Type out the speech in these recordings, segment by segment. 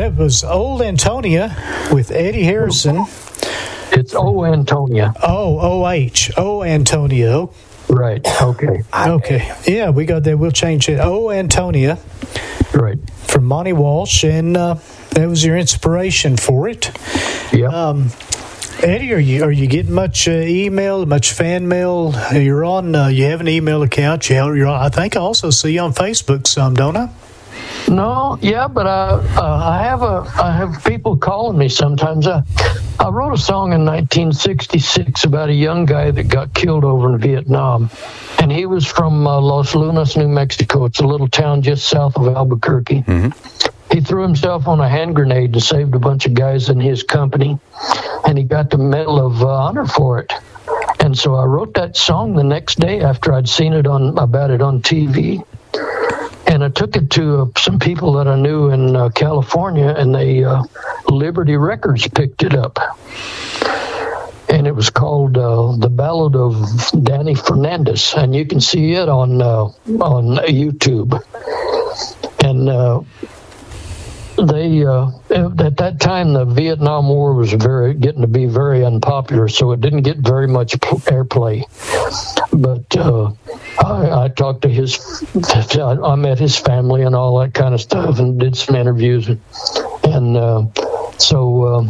That was Old Antonia with Eddie Harrison. It's O Antonia. O-H. O Antonio. Right. Okay. Okay. Yeah, we got that. We'll change it. O Antonia. Right. From Monty Walsh, and that was your inspiration for it. Yeah. Eddie, are you getting much email, much fan mail? You're on. You have an email account. You're on, I think I also see you on Facebook some, don't I? No, yeah, but I have people calling me sometimes. I wrote a song in 1966 about a young guy that got killed over in Vietnam, and he was from Los Lunas, New Mexico. It's a little town just south of Albuquerque. Mm-hmm. He threw himself on a hand grenade and saved a bunch of guys in his company, and he got the Medal of Honor for it. And so I wrote that song the next day after I'd seen it about it on TV. And I took it to some people that I knew in California, and they Liberty Records picked it up. And it was called The Ballad of Danny Fernandez, and you can see it on YouTube. And they at that time the Vietnam War was getting to be very unpopular, so it didn't get very much airplay. But I talked to I met his family and all that kind of stuff, and did some interviews, and so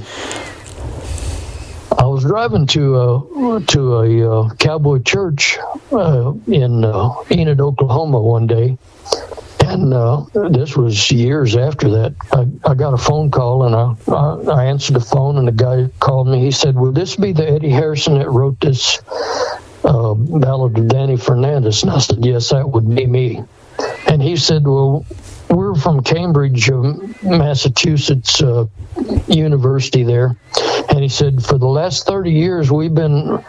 I was driving to a cowboy church in Enid, Oklahoma one day. And this was years after that. I got a phone call, and I answered the phone, and the guy called me. He said, "Will this be the Eddie Harrison that wrote this Ballad of Danny Fernandez?" And I said, "Yes, that would be me." And he said, "Well, we're from Cambridge, Massachusetts University there." And he said, "For the last 30 years, we've been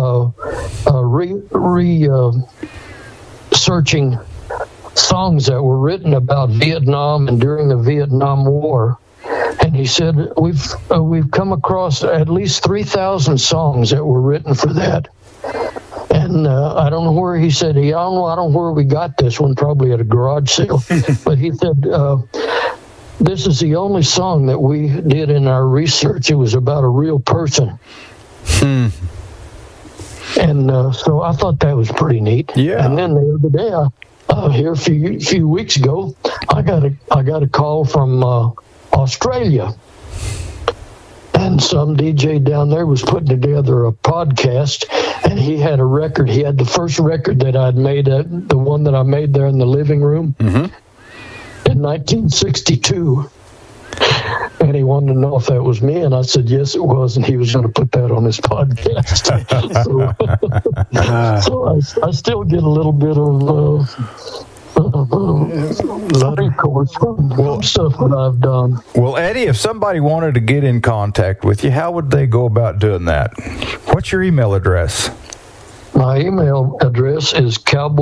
searching songs that were written about Vietnam and during the Vietnam War." And he said, we've come across at least 3,000 songs that were written for that. And I don't know where, he said, I don't know where we got this one, probably at a garage sale. But he said, this is the only song that we did in our research. It was about a real person. And so I thought that was pretty neat. Yeah. And then the other day, here a few weeks ago, I got a call from Australia, and some DJ down there was putting together a podcast, and he had a record. He had the first record that I'd made, the one that I made there in the living room in 1962. And he wanted to know if that was me, and I said yes, it was, and he was going to put that on his podcast. So I still get a little bit of stuff that I've done. Well, Eddie, if somebody wanted to get in contact with you, how would they go about doing that? What's your email address? My email address is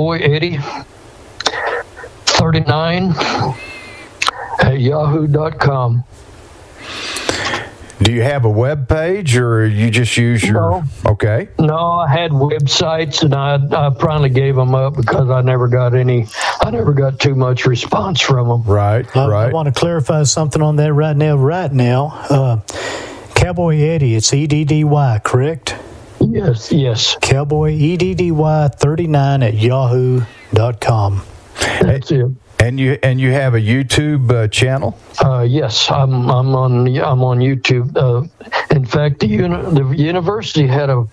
cowboyeddie39 at yahoo.com. Do you have a web page, or you just use your... No. Okay. No, I had websites, and I finally gave them up because I never got too much response from them. Right. I want to clarify something on that right now. Cowboy Eddie, it's EDDY, correct? Yes. Cowboy EDDY39 at yahoo.com. That's it. And you have a YouTube channel? Yes, I'm on YouTube. In fact, the university had a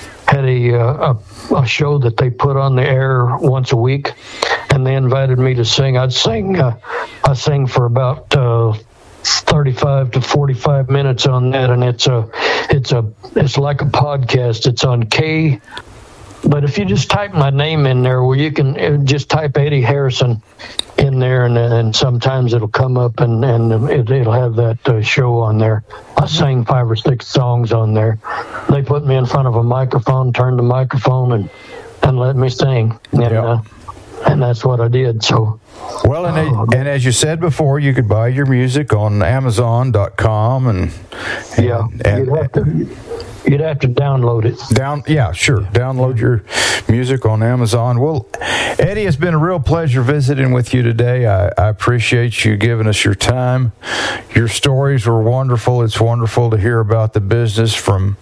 show that they put on the air once a week, and they invited me to sing. I sing for about 35 to 45 minutes on that, and it's like a podcast. It's on K. But if you just type my name in there, well, you can just type Eddie Harrison in there, and sometimes it'll come up, and it'll have that show on there. I sang 5 or 6 songs on there. They put me in front of a microphone, turned the microphone, and let me sing. And that's what I did. So, well, and as you said before, you could buy your music on Amazon.com, you'd have to. You'd have to download it. Sure. Download your music on Amazon. Well, Eddie, it's been a real pleasure visiting with you today. I appreciate you giving us your time. Your stories were wonderful. It's wonderful to hear about the business from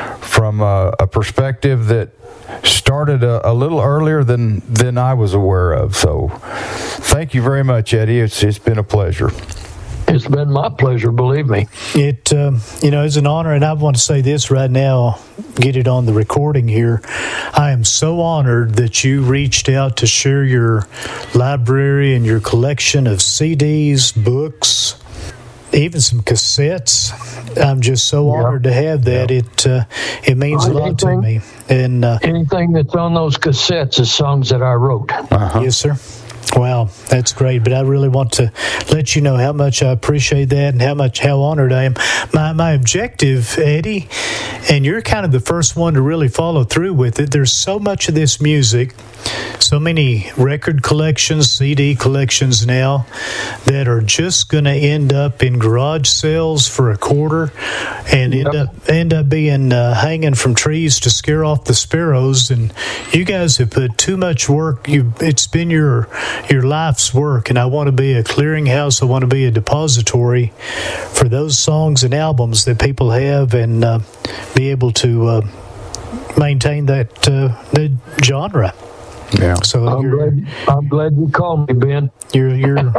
a perspective that started a little earlier than I was aware of. So thank you very much, Eddie. It's been a pleasure. It's been my pleasure, believe me. It, is an honor, and I want to say this right now, get it on the recording here. I am so honored that you reached out to share your library and your collection of CDs, books, even some cassettes. I'm just so honored to have that. It means a lot to me. And anything that's on those cassettes is songs that I wrote. Yes, sir. Wow, that's great. But I really want to let you know how much I appreciate that and how honored I am. My objective, Eddie, and you're kind of the first one to really follow through with it. There's so much of this music, so many record collections, CD collections now that are just going to end up in garage sales for a quarter and end up being hanging from trees to scare off the sparrows. And you guys have put too much work. It's been your life's work, and I want to be a clearinghouse. I want to be a depository for those songs and albums that people have, and be able to maintain that genre. Yeah. So I'm glad you called me, Ben. You're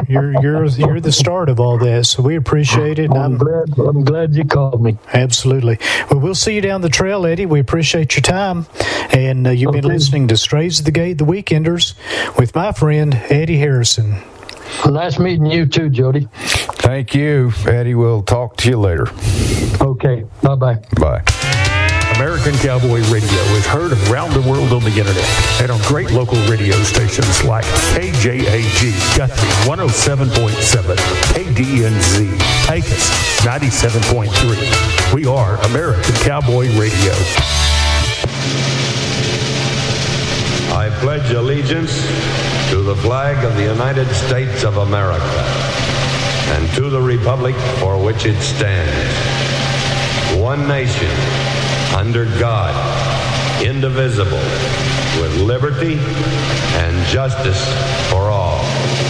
the start of all that. So we appreciate it. I'm glad you called me. Absolutely. Well, we'll see you down the trail, Eddie. We appreciate your time. And you've been listening to Strays at the Gate, the Weekenders, with my friend Eddie Harrison. Nice meeting you too, Jody. Thank you, Eddie. We'll talk to you later. Okay. Bye-bye. Bye. American Cowboy Radio is heard around the world on the internet and on great local radio stations like KJAG, Guthrie 107.7, KDNZ, Pecos 97.3. We are American Cowboy Radio. I pledge allegiance to the flag of the United States of America and to the republic for which it stands, one nation, under God, indivisible, with liberty and justice for all.